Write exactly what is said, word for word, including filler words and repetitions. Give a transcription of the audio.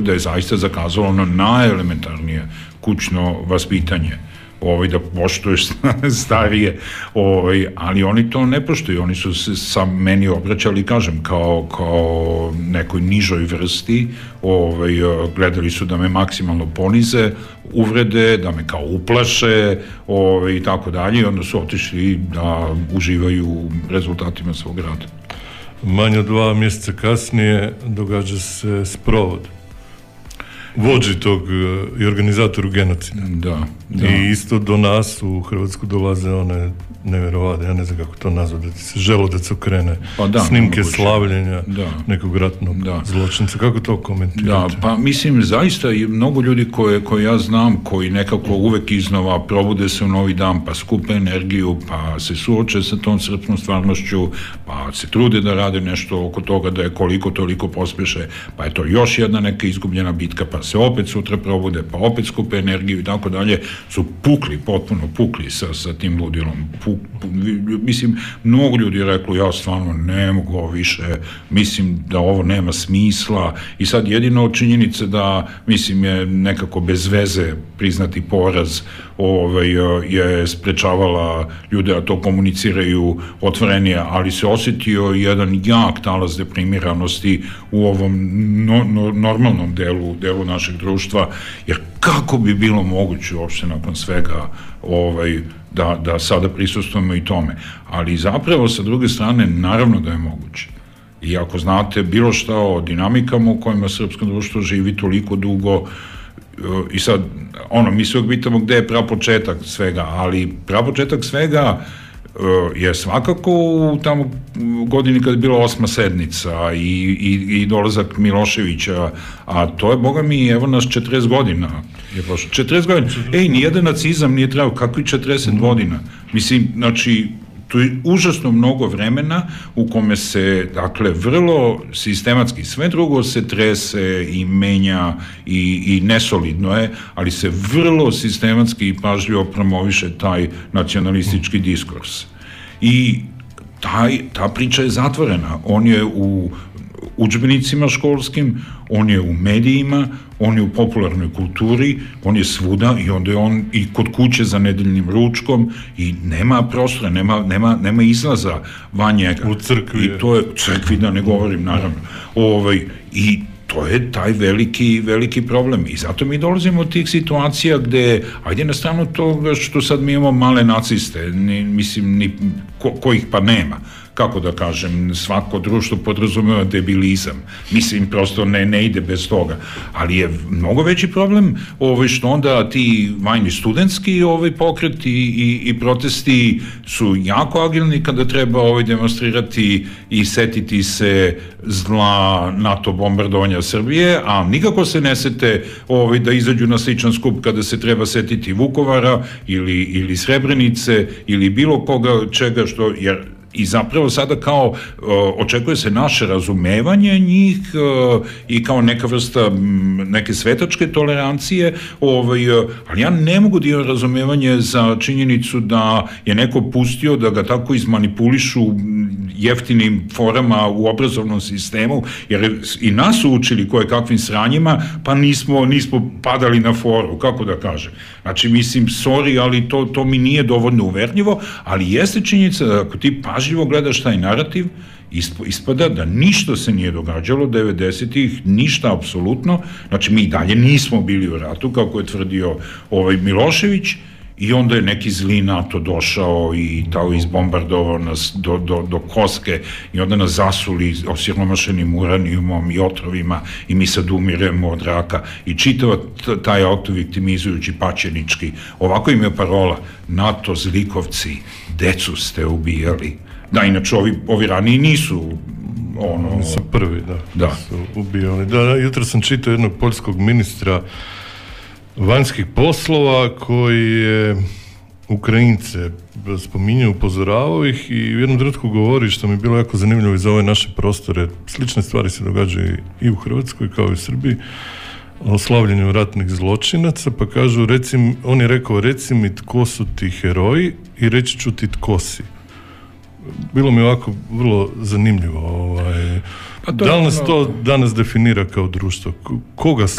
da je zaista zakazalo ono najelementarnije kućno vaspitanje, ovaj, da poštuješ starije, ovaj, ali oni to ne poštuju, oni su se sa meni obraćali, kažem, kao, kao nekoj nižoj vrsti, ovaj, gledali su da me maksimalno ponize, uvrede, da me kao uplaše, ovaj, i tako dalje, i onda su otišli da uživaju u rezultatima svog rada. Manje od dva mjeseca kasnije događa se sprovod vođi tog i organizatoru genocida. Da, da. I isto do nas u Hrvatsku dolaze one nevjerovatne, ja ne znam kako to nazvati, da ti se želudac okrene, pa da, snimke slavljenja da. nekog ratnog da. zločinca. Kako to komentirate? Da, pa mislim, zaista i mnogo ljudi koje, koje ja znam, koji nekako uvek iznova probude se u novi dan, pa skupe energiju, pa se suoče sa tom srpskom stvarnošću, pa se trude da rade nešto oko toga, da je koliko toliko pospeše, pa je to još jedna neka izgubljena bitka, pa se opet sutra probude, pa opet skupe energiju i tako dalje, su pukli, potpuno pukli sa, sa tim ludilom. Puk, puk, mislim, mnogo ljudi je reklo, ja stvarno ne mogu ovo više, mislim da ovo nema smisla, i sad jedino činjenica da, mislim, je nekako bez veze priznati poraz, ovaj, je sprečavala ljude da to komuniciraju otvorenije, ali se osjetio jedan jak talas deprimiranosti u ovom no, no, normalnom delu, delu našeg društva, jer kako bi bilo moguće uopšte nakon svega ovaj, da, da sada prisustujemo i tome. Ali zapravo sa druge strane naravno da je moguće. I ako znate bilo šta o dinamikama u kojima srpsko društvo živi toliko dugo, i sad, ono, mi se uvijek pitamo gde je prapočetak svega, ali prapočetak svega je svakako u tamo godini kad je bila osma sednica i, i, i dolazak Miloševića, a to je, boga mi, evo nas četrdeset godina je prošlo. četrdeset godina. Ej, nijedan nacizam nije trebao, kako i četrdeset godina? Mislim, znači, tu je užasno mnogo vremena u kome se, dakle, vrlo sistematski, sve drugo se trese i menja i, i nesolidno je, ali se vrlo sistematski i pažljivo promoviše taj nacionalistički diskurs. I taj, ta priča je zatvorena. On je u udžbenicima školskim, on je u medijima, on je u popularnoj kulturi, on je svuda, i onda je on i kod kuće za nedeljnim ručkom, i nema prostora, nema, nema, nema izlaza van njega. U crkvi. I to je, crkvi da ne govorim, naravno. Ovaj, i to je taj veliki, veliki problem. I zato mi dolazimo od tih situacija gde, ajde na stranu toga što sad mi imamo male naciste, ni, mislim, ni, ko, kojih pa nema. Kako da kažem, svako društvo podrazumeva debilizam. Mislim, prosto ne, ne ide bez toga. Ali je mnogo veći problem ovaj, što onda ti vajni studentski ovaj, pokreti i, i protesti su jako agilni kada treba ovaj, demonstrirati i setiti se zla NATO bombardovanja Srbije, a nikako se ne sete ovaj, da izađu na sličan skup kada se treba setiti Vukovara ili, ili Srebrenice ili bilo koga čega što, jer i zapravo sada kao uh, očekuje se naše razumevanje njih uh, i kao neka vrsta m, neke svetačke tolerancije, ovaj, uh, ali ja ne mogu da imam razumevanje za činjenicu da je neko pustio da ga tako izmanipulišu jeftinim forama u obrazovnom sistemu, jer i nas su učili koje kakvim sranjima, pa nismo, nismo padali na foru, kako da kažem. Znači, mislim, sorry, ali to, to mi nije dovoljno uverljivo, ali jeste činjenica da ako ti pažljivo gledaš taj narativ, ispada da ništa se nije događalo devedesetih, ništa apsolutno, znači mi dalje nismo bili u ratu, kako je tvrdio ovaj Milošević, i onda je neki zli NATO došao i tao izbombardovao nas do, do, do koske, i onda nas zasuli osiromašenim uranijumom i otrovima, i mi sad umiremo od raka, i čitava taj autoviktimizujući pačenički. Ovako im je parola: NATO zlikovci, decu ste ubijali. Da, inače ovi, ovi raniji nisu ono... Oni su prvi, da, da. su ubijali. Da, jutro sam čitao jednog poljskog ministra vanjskih poslova koji je Ukrajince spominjao, upozoravao ih, i u jednom trenutku govori, što mi je bilo jako zanimljivo i za ove naše prostore, slične stvari se događaju i u Hrvatskoj kao i u Srbiji, o slavljenju ratnih zločinaca, pa kažu, recim, on je rekao: reci mi tko su ti heroji i reći ću ti tko si. Bilo mi ovako vrlo zanimljivo. Ovaj. Da li nas to danas definira kao društvo? Koga